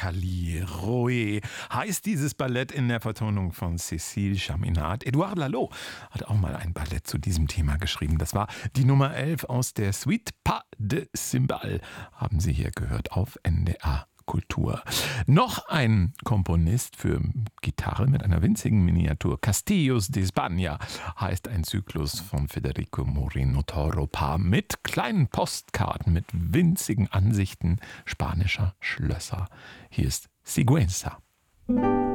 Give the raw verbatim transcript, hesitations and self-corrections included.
Caliroe heißt dieses Ballett in der Vertonung von Cécile Chaminade. Edouard Lalo hat auch mal ein Ballett zu diesem Thema geschrieben. Das war die Nummer elf aus der Suite Pas de Cymbal. Haben Sie hier gehört auf N D R Kultur. Noch ein Komponist für Gitarre mit einer winzigen Miniatur. Castillos de España heißt ein Zyklus von Federico Moreno Toropa mit kleinen Postkarten, mit winzigen Ansichten spanischer Schlösser. Hier ist Sigüenza.